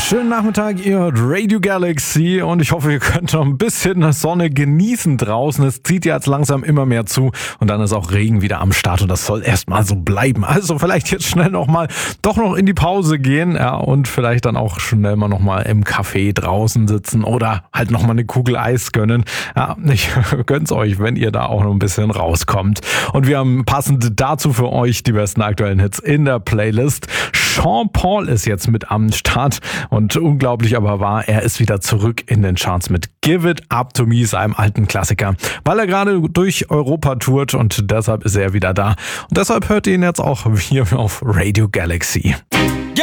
Schönen Nachmittag, ihr hört Radio Galaxy und ich hoffe, ihr könnt noch ein bisschen Sonne genießen draußen. Es zieht ja jetzt langsam immer mehr zu und dann ist auch Regen wieder am Start und das soll erstmal so bleiben. Also vielleicht jetzt schnell doch noch in die Pause gehen, ja, und vielleicht dann auch schnell mal nochmal im Café draußen sitzen oder halt nochmal eine Kugel Eis gönnen. Ja, ich gönn's euch, wenn ihr da auch noch ein bisschen rauskommt. Und wir haben passend dazu für euch die besten aktuellen Hits in der Playlist. Sean Paul ist jetzt mit am Start und unglaublich aber wahr, er ist wieder zurück in den Charts mit Give It Up To Me, seinem alten Klassiker, weil er gerade durch Europa tourt und deshalb ist er wieder da. Und deshalb hört ihr ihn jetzt auch hier auf Radio Galaxy.